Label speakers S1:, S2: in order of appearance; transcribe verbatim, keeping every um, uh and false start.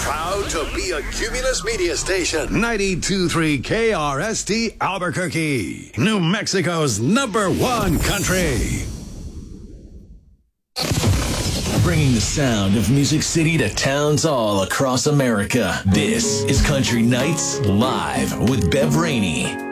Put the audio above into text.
S1: Proud to be a Cumulus Media Station. ninety-two point three K R S T Albuquerque. New Mexico's number one country.
S2: Bringing the sound of Music City to towns all across America. This is Country Nights Live with Bev Rainey.